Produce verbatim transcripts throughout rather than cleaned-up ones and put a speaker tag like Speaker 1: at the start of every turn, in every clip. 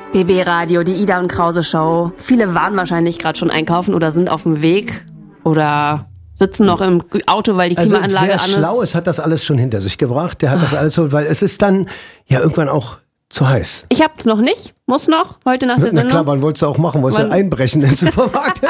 Speaker 1: B B Radio, die Ida und Krause Show. Viele waren wahrscheinlich gerade schon einkaufen oder sind auf dem Weg oder sitzen noch im Auto, weil die Klimaanlage
Speaker 2: also,
Speaker 1: an ist.
Speaker 2: Wer schlau ist, hat das alles schon hinter sich gebracht. Der hat das alles so, weil es ist dann ja irgendwann auch zu heiß.
Speaker 1: Ich hab's noch nicht, muss noch, heute nach der
Speaker 2: Na
Speaker 1: Sendung.
Speaker 2: klar, wann wolltest du auch machen? Wolltest du einbrechen in den Supermarkt?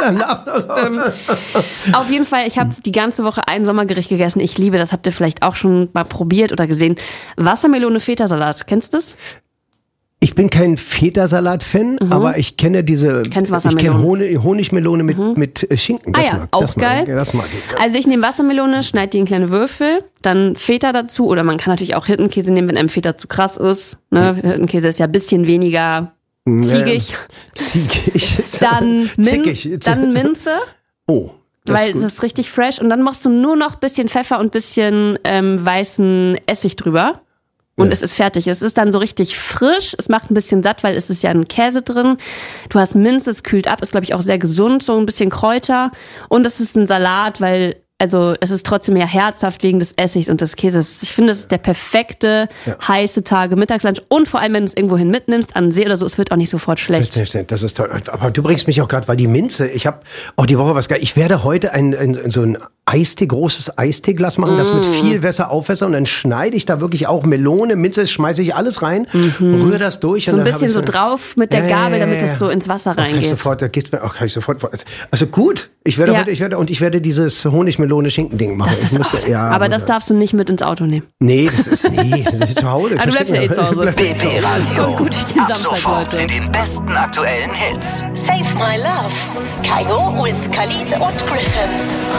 Speaker 1: Auf jeden Fall, ich habe die ganze Woche ein Sommergericht gegessen. Ich liebe das, habt ihr vielleicht auch schon mal probiert oder gesehen. Wassermelone-Feta-Salat, kennst du das?
Speaker 2: Ich bin kein Feta-Salat-Fan, mhm. aber ich kenne diese,
Speaker 1: Kennst
Speaker 2: ich kenne Honig, Honigmelone mit,
Speaker 1: mhm.
Speaker 2: mit Schinken.
Speaker 1: Das
Speaker 2: Das
Speaker 1: ah ja,
Speaker 2: mag,
Speaker 1: auch
Speaker 2: das
Speaker 1: geil.
Speaker 2: Mag, das mag ich, ja.
Speaker 1: Also ich nehme Wassermelone, schneide die in kleine Würfel, dann Feta dazu oder man kann natürlich auch Hirtenkäse nehmen, wenn einem Feta zu krass ist. Ne? Mhm. Hirtenkäse ist ja ein bisschen weniger ziegig.
Speaker 2: Ziegig.
Speaker 1: Dann, Min
Speaker 2: Zickig.
Speaker 1: dann Minze.
Speaker 2: Oh.
Speaker 1: Weil es ist richtig fresh und dann machst du nur noch ein bisschen Pfeffer und ein bisschen ähm, weißen Essig drüber. Und ja. es ist fertig. Es ist dann so richtig frisch. Es macht ein bisschen satt, weil es ist ja ein Käse drin. Du hast Minze, es kühlt ab. Ist, glaube ich, auch sehr gesund. So ein bisschen Kräuter. Und es ist ein Salat, weil, also, es ist trotzdem ja herzhaft wegen des Essigs und des Käses. Ich finde, es ist der perfekte, ja. heiße Tage Mittagslunch. Und vor allem, wenn du es irgendwohin mitnimmst, an den See oder so, es wird auch nicht sofort schlecht.
Speaker 2: Das ist toll. Aber du bringst mich auch gerade, weil die Minze, ich habe auch die Woche was geil. Ich werde heute ein, ein, so ein Eistee, großes Eisteeglas machen, mm. das mit viel Wasser aufwässern und dann schneide ich da wirklich auch Melone, Minze, schmeiße ich alles rein, mhm. rühre das durch.
Speaker 1: So
Speaker 2: und
Speaker 1: ein
Speaker 2: dann
Speaker 1: bisschen so drauf mit der Gabel,
Speaker 2: äh,
Speaker 1: damit es so ins Wasser reingeht.
Speaker 2: Kann ich sofort, da geht's mir, auch kann ich sofort. Also gut, ich werde
Speaker 1: ja.
Speaker 2: heute, ich werde und ich werde dieses Honigmelone-Schinken-Ding machen.
Speaker 1: Das ist
Speaker 2: muss,
Speaker 1: auch,
Speaker 2: ja,
Speaker 1: aber das darfst du nicht mit ins Auto nehmen.
Speaker 2: Nee, das ist nee, das ist zu Hause.
Speaker 1: Aber du bleibst ja eh zu Hause.
Speaker 3: B B Radio.
Speaker 1: Gut durch den
Speaker 3: Ab
Speaker 1: Samstag,
Speaker 3: sofort
Speaker 1: Leute.
Speaker 3: in den besten aktuellen Hits.
Speaker 4: Save My Love. Kaigo with Khalid und Griffin.